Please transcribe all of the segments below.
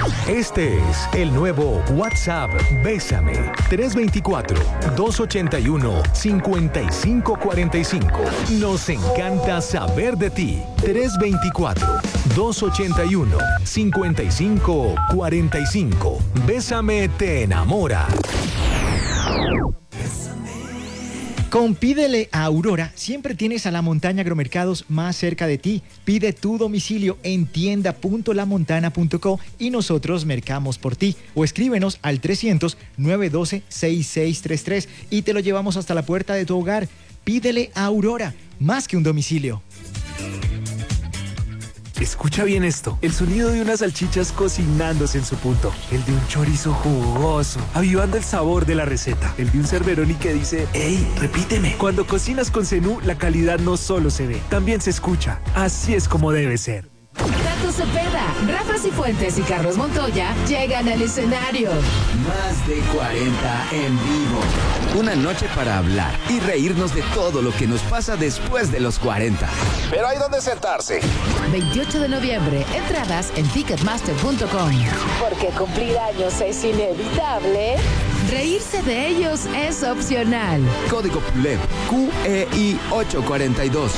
Este es el nuevo WhatsApp Bésame 324-281-5545. Nos encanta saber de ti. 324-281-5545. Bésame te enamora. Con Pídele a Aurora, siempre tienes a La Montaña Agromercados más cerca de ti. Pide tu domicilio en tienda.lamontana.co y nosotros mercamos por ti. O escríbenos al 300-912-6633 y te lo llevamos hasta la puerta de tu hogar. Pídele a Aurora, más que un domicilio. Escucha bien esto, el sonido de unas salchichas cocinándose en su punto, el de un chorizo jugoso, avivando el sabor de la receta, el de un Cerberoni que dice, ¡Ey, repíteme! Cuando cocinas con Zenú, la calidad no solo se ve, también se escucha. Así es como debe ser. Tato Cepeda, Rafa Cifuentes y Carlos Montoya llegan al escenario. Más de 40 en vivo. Una noche para hablar y reírnos de todo lo que nos pasa después de los 40. Pero hay donde sentarse. 28 de noviembre, entradas en ticketmaster.com. Porque cumplir años es inevitable. Reírse de ellos es opcional. Código PULEP QEI 842.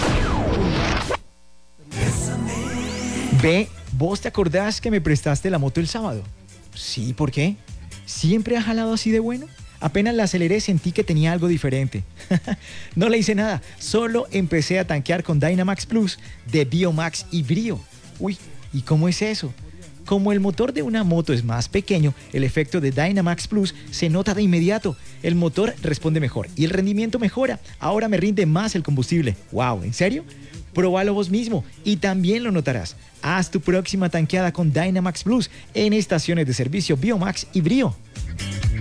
Ve, ¿vos te acordás que me prestaste la moto el sábado? Sí, ¿por qué? ¿Siempre ha jalado así de bueno? Apenas la aceleré sentí que tenía algo diferente. No le hice nada, solo empecé a tanquear con Dynamax Plus de Biomax y Brio. Uy, ¿y cómo es eso? Como el motor de una moto es más pequeño, el efecto de Dynamax Plus se nota de inmediato. El motor responde mejor y el rendimiento mejora. Ahora me rinde más el combustible. ¡Wow! ¿En serio? Próbalo vos mismo y también lo notarás. Haz tu próxima tanqueada con Dynamax Plus en estaciones de servicio Biomax y Brio.